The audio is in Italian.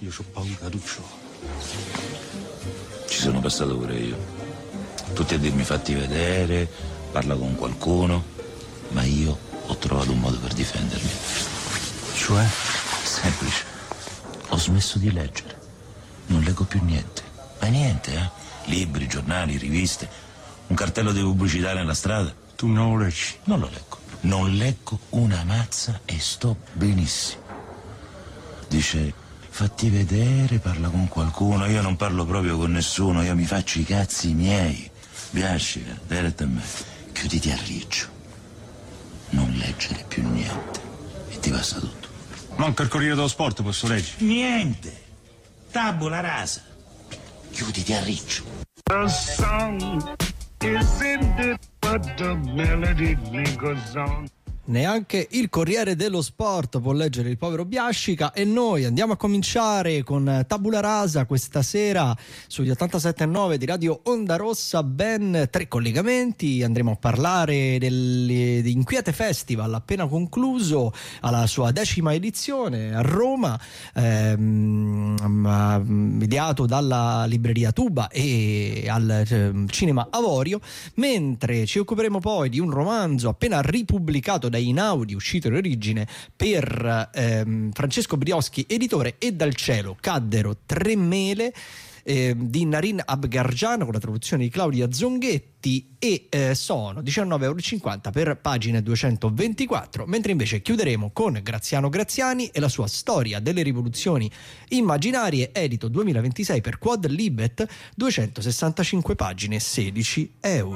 Io c'ho paura, Duccio. Ci sono passato pure io. Tutti a dirmi fatti vedere, parla con qualcuno, ma io ho trovato un modo per difendermi. Cioè? Semplice. Ho smesso di leggere. Non leggo più niente. Ma niente, eh? Libri, giornali, riviste. Un cartello di pubblicità nella strada. Tu non lo leggi? Non lo leggo. Non leggo una mazza e sto benissimo. Dice, fatti vedere, parla con qualcuno. Io non parlo proprio con nessuno, io mi faccio i cazzi miei. Biascica, diretta a me. Chiuditi a riccio. Non leggere più niente. E ti passa tutto. Manca il Corriere dello Sport, posso leggere? Niente. Tabula rasa. Chiuditi a riccio. The song is ended, but the melody lingers on. Neanche il Corriere dello Sport può leggere il povero Biascica, e noi andiamo a cominciare con Tabula Rasa questa sera sugli 87.9 di Radio Onda Rossa. Ben 3 collegamenti. Andremo a parlare dell'Inquiete Festival appena concluso alla sua 10ª edizione a Roma, mediato dalla libreria Tuba e al cinema Avorio, mentre ci occuperemo poi di un romanzo appena ripubblicato da Inaudi, uscito in origine per Francesco Brioschi, editore, E dal cielo caddero 3 mele, di Narin Abgargian con la traduzione di Claudia Zonghetti, e sono €19,50 per pagine 224, mentre invece chiuderemo con Graziano Graziani e la sua Storia delle rivoluzioni immaginarie, edito 2026 per Quad Libet, 265 pagine, €16.